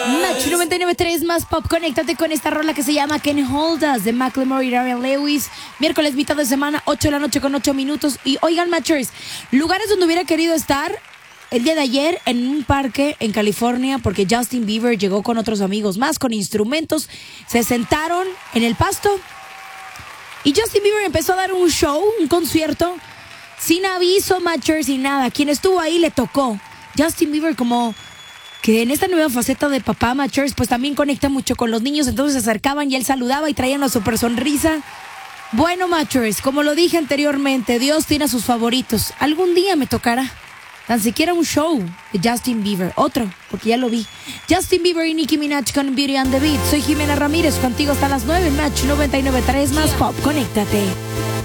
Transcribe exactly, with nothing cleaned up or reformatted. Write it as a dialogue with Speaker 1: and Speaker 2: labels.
Speaker 1: Match noventa y nueve punto tres más pop. Conéctate con esta rola que se llama Can't Hold Us de Macklemore y Darian Lewis. Miércoles, mitad de semana, ocho de la noche con ocho minutos. Y oigan, Matchers, lugares donde hubiera querido estar el día de ayer en un parque en California, porque Justin Bieber llegó con otros amigos más, con instrumentos. Se sentaron en el pasto y Justin Bieber empezó a dar un show, un concierto, sin aviso, Matchers, sin nada. Quien estuvo ahí le tocó. Justin Bieber, como que en esta nueva faceta de papá, Matchers, pues también conecta mucho con los niños. Entonces se acercaban y él saludaba y traía una super sonrisa. Bueno, Matchers, como lo dije anteriormente, Dios tiene a sus favoritos. Algún día me tocará tan siquiera un show de Justin Bieber. Otro, porque ya lo vi. Justin Bieber y Nicki Minaj con Beauty and the Beat. Soy Jimena Ramírez, contigo hasta las nueve. Match noventa y nueve punto tres más pop. Conéctate.